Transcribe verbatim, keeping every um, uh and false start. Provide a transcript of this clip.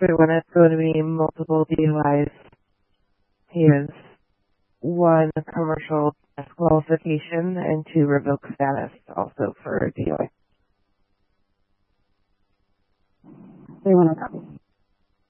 but when it's going to be multiple D U Is, he has one commercial disqualification and two revoked status also for D U I. They want to copy.